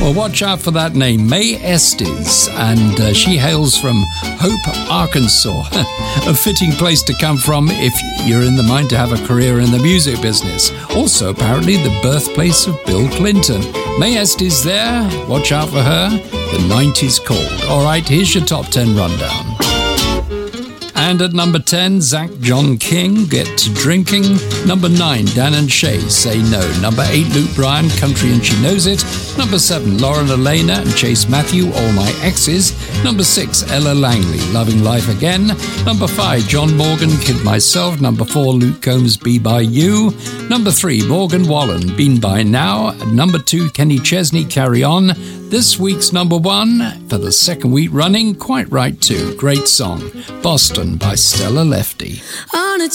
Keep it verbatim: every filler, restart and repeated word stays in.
Well, watch out for that name, May Estes, and uh, she hails from Hope, Arkansas. A fitting place to come from if you're in the mind to have a career in the music business. Also, apparently, the birthplace of Bill Clinton. May Estes there, watch out for her. The nineties called. All right, here's your top ten rundown. And at number ten, Zach John King, Get to Drinking. Number nine, Dan and Shay, Say No. Number eight, Luke Bryan, Country and She Knows It. Number seven, Lauren Elena and Chase Matthew, All My Exes. Number six, Ella Langley, Loving Life Again. Number five, John Morgan, Kid Myself. Number four, Luke Combs, Be By You. Number three, Morgan Wallen, Been By Now. And number two, Kenny Chesney, Carry On. This week's number one, for the second week running, quite right too. Great song, Boston by Stella Lefty. On a